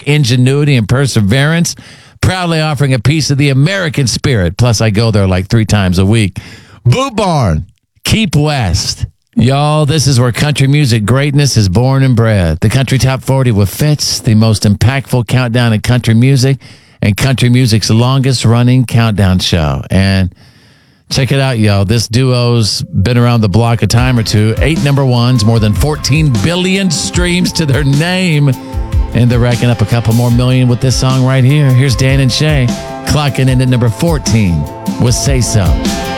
ingenuity and perseverance, proudly offering a piece of the American spirit. Plus, I go there like 3 times a week. Boot Barn, Keep West. Y'all, this is where country music greatness is born and bred. The Country Top 40 with Fitz, the most impactful countdown in country music, and country music's longest running countdown show. And check it out, y'all. This duo's been around the block a time or two. 8 number ones, more than 14 billion streams to their name. And they're racking up a couple more million with this song right here. Here's Dan and Shay clocking in at number 14 with Say So.